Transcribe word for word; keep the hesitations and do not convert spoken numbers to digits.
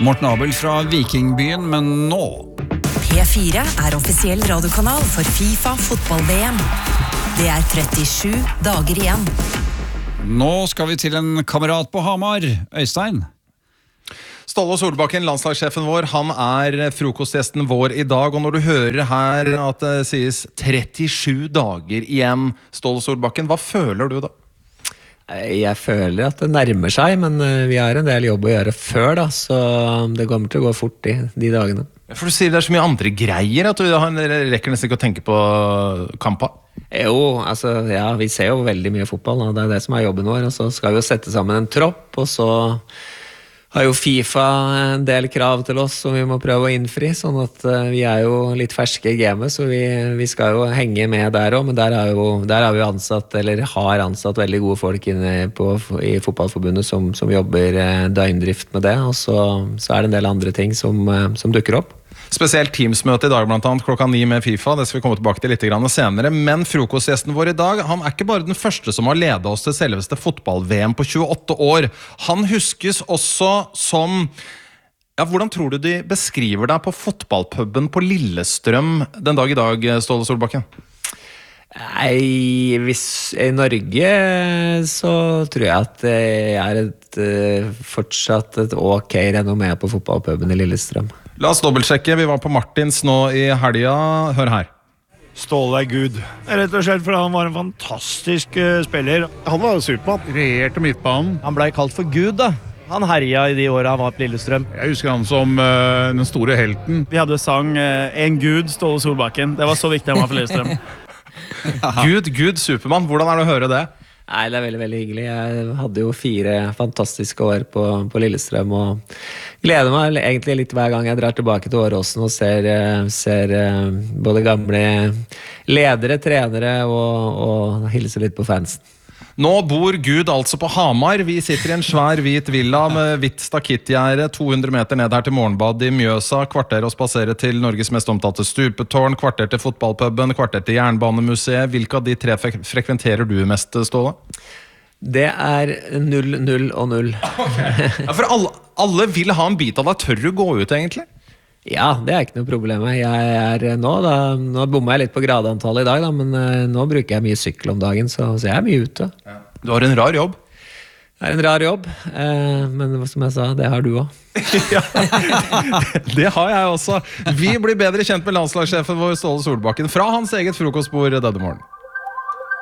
Morten Abel fra Vikingbyen, men nå P fire er offisiell radiokanal for FIFA fotball-V M. Det er trettisju dager igjen. Nå skal vi til en kamerat på Hamar, Øystein. Ståle Solbakken, landslagssjefen vår, han er frokostgjesten vår i dag, og når du hører her at det sies trettisju dager igjen, Ståle Solbakken, hva føler du da? Jeg føler at det nærmer seg, men vi har en del jobb å gjøre før da, så det kommer til å gå fort i de dagene. For du sier det er så mye andre greier at du rekker nesten ikke å tenke på kampa. Jo, altså, ja, vi ser jo veldig mye fotball, og det er det som er jobben vår, og så skal vi jo sette sammen en tropp, og så har jo FIFA en del krav til oss som vi må prøve å innfri, sånn at uh, vi er jo litt ferske i gamet, så vi, vi skal jo henge med der også, men der har, jo, der har vi ansatt, eller har ansatt veldig gode folk inne på, i fotballforbundet som, som jobber uh, døgndrift med det, og så, så er det en del andre ting som, uh, som dukker opp. Spesielt Teams-møte i dag blant annet klokka ni med FIFA, det skal vi komme tilbake til litt senere, men frokostgjesten vår i dag, han er ikke bare den første som har ledet oss til selveste fotball-V M på tjueåtte år. Han huskes også som, ja, hvordan tror du de beskriver deg på fotballpuben på Lillestrøm den dag i dag, Ståle Solbakken? Nei, hvis i Norge så tror jeg at jeg er et, fortsatt et ok renommé på fotballpuben i Lillestrøm. La oss dobbeltsjekke, vi var på Martins nå i helga, hør her. Ståle er Gud. Rett og slett fordi han var en fantastisk uh, spiller. Han var jo supermann. Regjerte midtbanen. Han ble kalt for Gud da. Han herja i de årene han var på Lillestrøm. Jeg husker han som uh, den store helten. Vi hadde sang uh, En Gud, Ståle Solbakken. Det var så viktig han var for Lillestrøm. Gud, Gud, supermann. Hvordan er det å høre det? Nei, det er veldig, veldig hyggelig. Jeg hadde jo fire fantastiske år på, på Lillestrøm, og gleder meg egentlig litt hver gang jeg drar tilbake til Åråsen og ser, ser både gamle ledere, trenere og, og hilser litt på fansen. Nå bor Gud altså på Hamar. Vi sitter i en svær hvit villa med hvitt stakittgjerde, to hundre meter ned her til morgenbad i Mjøsa, kvarter å spasere til Norges mest omtalte stupetårn, kvarter til fotballpuben, kvarter til Jernbanemuseet. Hvilke av de tre fre- frekventerer du mest, Ståle? Det er null, null og null. Okay. Ja, for alle, alle vil ha en bit av deg. Tør du gå ut egentlig? Ja, det er ikke noe problem. Jeg er nå, da, nå bommer jeg litt på gradantallet i dag, da, men uh, nå bruker jeg mye sykkel om dagen, så, så jeg er mye ute. Ja. Du har en rar jobb. Det er en rar jobb, uh, men som jeg sa, det har du også. Ja, det har jeg også. Vi blir bedre kjent med landslagssjefen vår, Ståle Solbakken, fra hans eget frokostbord denne morgen.